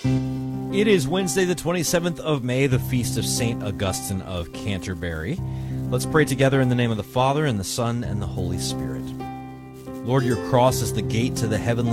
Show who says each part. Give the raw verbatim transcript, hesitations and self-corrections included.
Speaker 1: It is Wednesday, the twenty-seventh of May, the feast of Saint Augustine of Canterbury. Let's pray together in the name of the Father, and the Son, and the Holy Spirit. Lord, your cross is the gate to the heavenly